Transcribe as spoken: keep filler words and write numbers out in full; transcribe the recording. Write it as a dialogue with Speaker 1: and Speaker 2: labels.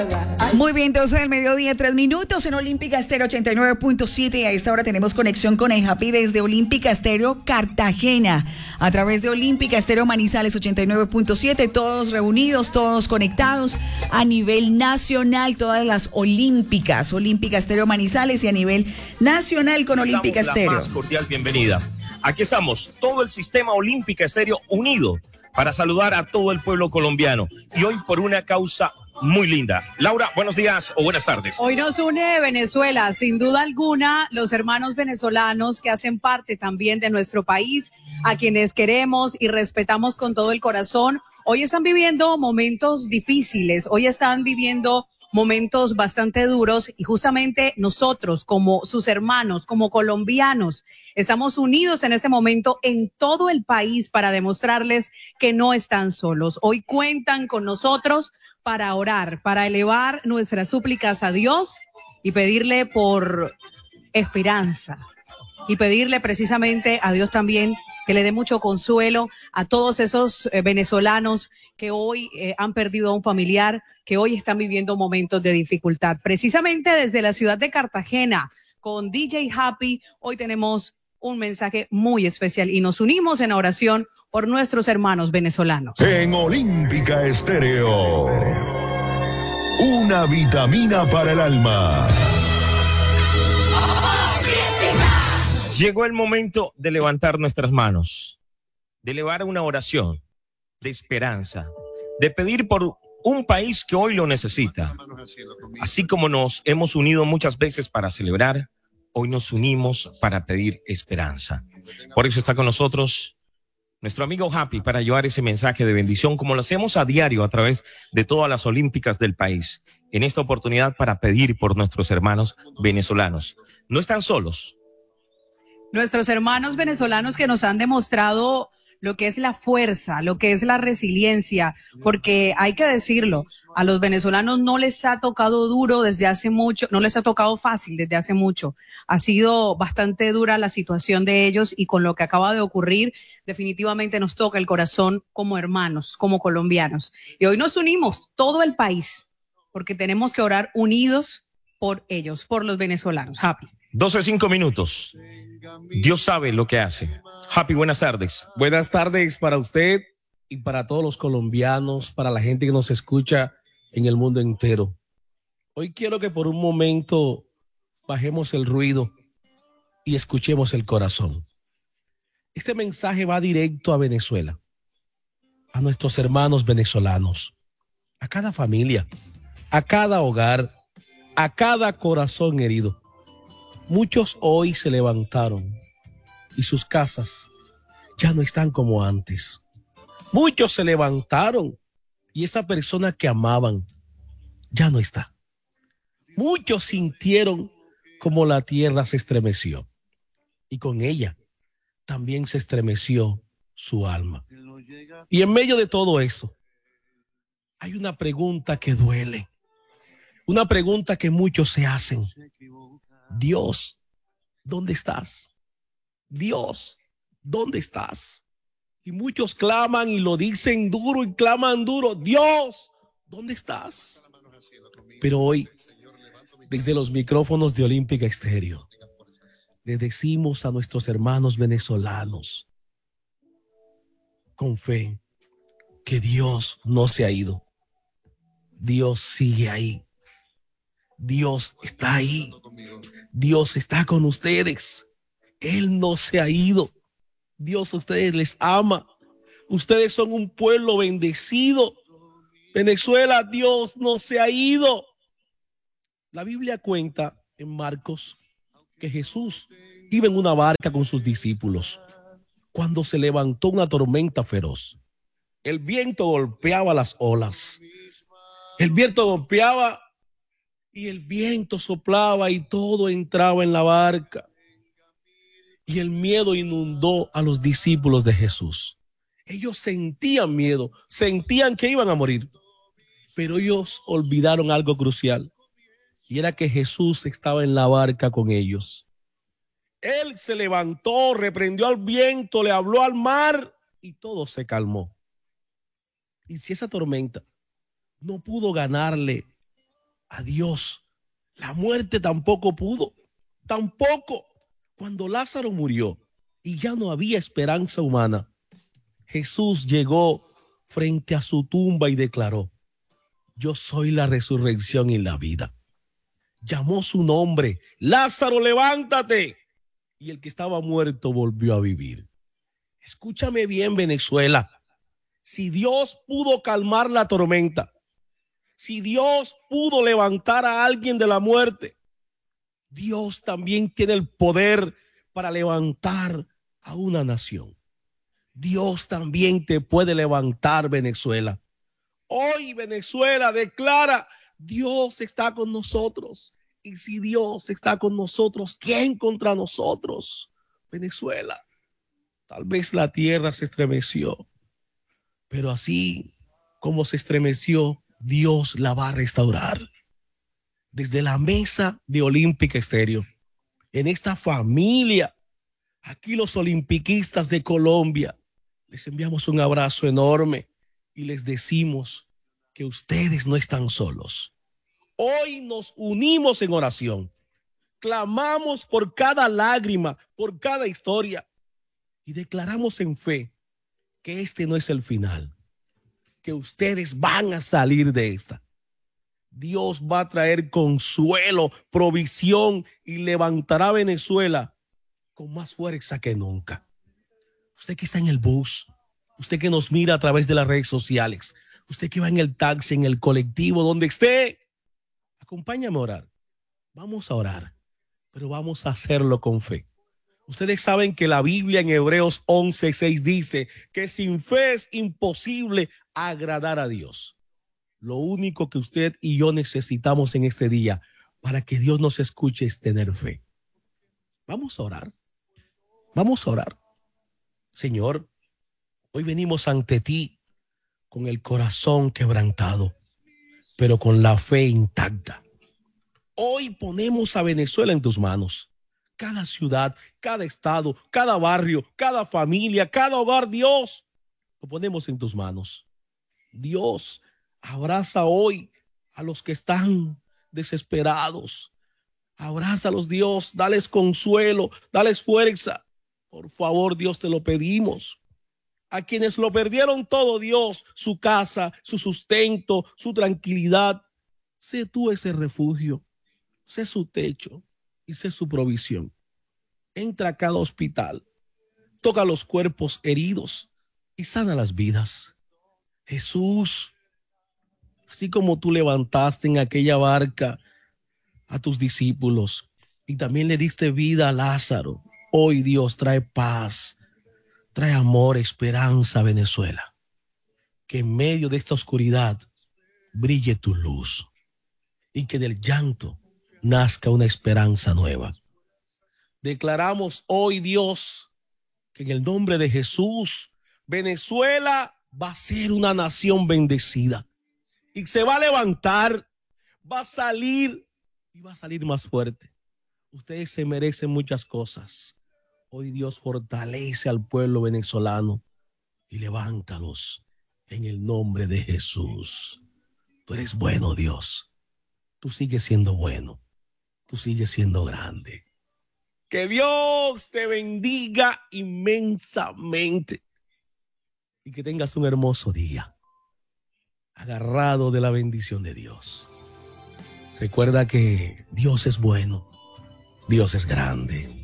Speaker 1: Muy bien, doce del mediodía, tres minutos en Olímpica Estéreo ochenta y nueve punto siete y a esta hora tenemos conexión con el Happy desde Olímpica Estéreo Cartagena a través de Olímpica Estéreo Manizales ochenta y nueve punto siete, todos reunidos, todos conectados a nivel nacional, todas las olímpicas, Olímpica Estéreo Manizales y a nivel nacional con Olímpica Estéreo.
Speaker 2: La más cordial bienvenida. Aquí estamos, todo el sistema Olímpica Estéreo unido para saludar a todo el pueblo colombiano y hoy por una causa muy linda. Laura, buenos días o buenas tardes.
Speaker 3: Hoy nos une Venezuela, sin duda alguna, los hermanos venezolanos que hacen parte también de nuestro país, a quienes queremos y respetamos con todo el corazón. Hoy están viviendo momentos difíciles, hoy están viviendo momentos bastante duros y justamente nosotros como sus hermanos, como colombianos, estamos unidos en ese momento en todo el país para demostrarles que no están solos. Hoy cuentan con nosotros para orar, para elevar nuestras súplicas a Dios y pedirle por esperanza y pedirle precisamente a Dios también que le dé mucho consuelo a todos esos eh, venezolanos que hoy eh, han perdido a un familiar, que hoy están viviendo momentos de dificultad. Precisamente desde la ciudad de Cartagena, con D J Happy, hoy tenemos un mensaje muy especial y nos unimos en oración por nuestros hermanos venezolanos.
Speaker 4: En Olímpica Estéreo, una vitamina para el alma.
Speaker 2: Llegó el momento de levantar nuestras manos, de elevar una oración de esperanza, de pedir por un país que hoy lo necesita. Así como nos hemos unido muchas veces para celebrar, hoy nos unimos para pedir esperanza. Por eso está con nosotros nuestro amigo Happy para llevar ese mensaje de bendición, como lo hacemos a diario a través de todas las olímpicas del país. En esta oportunidad para pedir por nuestros hermanos venezolanos. No están solos.
Speaker 3: Nuestros hermanos venezolanos que nos han demostrado lo que es la fuerza, lo que es la resiliencia, porque hay que decirlo, a los venezolanos no les ha tocado duro desde hace mucho, no les ha tocado fácil desde hace mucho. Ha sido bastante dura la situación de ellos y con lo que acaba de ocurrir, definitivamente nos toca el corazón como hermanos, como colombianos. Y hoy nos unimos, todo el país, porque tenemos que orar unidos por ellos, por los venezolanos. Happy.
Speaker 2: doce, cinco minutos. Dios sabe lo que hace. Happy, buenas tardes.
Speaker 5: Buenas tardes para usted y para todos los colombianos, para la gente que nos escucha en el mundo entero. Hoy quiero que por un momento bajemos el ruido y escuchemos el corazón. Este mensaje va directo a Venezuela, a nuestros hermanos venezolanos, a cada familia, a cada hogar, a cada corazón herido. Muchos hoy se levantaron y sus casas ya no están como antes. Muchos se levantaron y esa persona que amaban ya no está. Muchos sintieron como la tierra se estremeció y con ella también se estremeció su alma. Y en medio de todo eso hay una pregunta que duele, una pregunta que muchos se hacen. Dios, ¿dónde estás? Dios, ¿dónde estás? Y muchos claman y lo dicen duro y claman duro. Dios, ¿dónde estás? Pero hoy, desde los micrófonos de Olímpica Estéreo, le decimos a nuestros hermanos venezolanos, con fe, que Dios no se ha ido. Dios sigue ahí. Dios está ahí. Dios está con ustedes. Él no se ha ido. Dios a ustedes les ama. Ustedes son un pueblo bendecido. Venezuela, Dios no se ha ido. La Biblia cuenta en Marcos que Jesús iba en una barca con sus discípulos cuando se levantó una tormenta feroz. El viento golpeaba las olas. El viento golpeaba y el viento soplaba y todo entraba en la barca. Y el miedo inundó a los discípulos de Jesús. Ellos sentían miedo, sentían que iban a morir. Pero ellos olvidaron algo crucial. Y era que Jesús estaba en la barca con ellos. Él se levantó, reprendió al viento, le habló al mar y todo se calmó. Y si esa tormenta no pudo ganarle a Dios. La muerte tampoco pudo. Tampoco cuando Lázaro murió y ya no había esperanza humana, Jesús llegó frente a su tumba y declaró: yo soy la resurrección y la vida. Llamó su nombre: Lázaro, levántate. Y el que estaba muerto volvió a vivir. Escúchame bien, Venezuela. Si Dios pudo calmar la tormenta, si Dios pudo levantar a alguien de la muerte, Dios también tiene el poder para levantar a una nación. Dios también te puede levantar, Venezuela. Hoy Venezuela declara: Dios está con nosotros. Y si Dios está con nosotros, ¿quién contra nosotros? Venezuela, tal vez la tierra se estremeció, pero así como se estremeció, Dios la va a restaurar. Desde la mesa de Olímpica Estéreo, en esta familia, aquí los olimpiquistas de Colombia, les enviamos un abrazo enorme y les decimos que ustedes no están solos. Hoy nos unimos en oración, clamamos por cada lágrima, por cada historia y declaramos en fe que este no es el final, que ustedes van a salir de esta. Dios va a traer consuelo, provisión y levantará a Venezuela con más fuerza que nunca. Usted que está en el bus, usted que nos mira a través de las redes sociales, usted que va en el taxi, en el colectivo, donde esté, acompáñame a orar. Vamos a orar, pero vamos a hacerlo con fe. Ustedes saben que la Biblia en Hebreos once seis dice que sin fe es imposible agradar a Dios. Lo único que usted y yo necesitamos en este día para que Dios nos escuche es tener fe. Vamos a orar. Vamos a orar. Señor, hoy venimos ante ti con el corazón quebrantado, pero con la fe intacta. Hoy ponemos a Venezuela en tus manos. Cada ciudad, cada estado, cada barrio, cada familia, cada hogar, Dios, lo ponemos en tus manos. Dios, abraza hoy a los que están desesperados. Abrázalos, Dios, dales consuelo, dales fuerza. Por favor, Dios, te lo pedimos. A quienes lo perdieron todo, Dios, su casa, su sustento, su tranquilidad, sé tú ese refugio, sé su techo y sé su provisión. Entra a cada hospital, toca los cuerpos heridos y sana las vidas. Jesús, así como tú levantaste en aquella barca a tus discípulos y también le diste vida a Lázaro, hoy Dios trae paz, trae amor, esperanza a Venezuela. Que en medio de esta oscuridad brille tu luz y que del llanto nazca una esperanza nueva. Declaramos hoy, Dios, que en el nombre de Jesús, Venezuela va a ser una nación bendecida y se va a levantar, va a salir y va a salir más fuerte. Ustedes se merecen muchas cosas. Hoy Dios fortalece al pueblo venezolano y levántalos en el nombre de Jesús. Tú eres bueno, Dios. Tú sigues siendo bueno. Tú sigues siendo grande. Que Dios te bendiga inmensamente y que tengas un hermoso día, agarrado de la bendición de Dios. Recuerda que Dios es bueno, Dios es grande.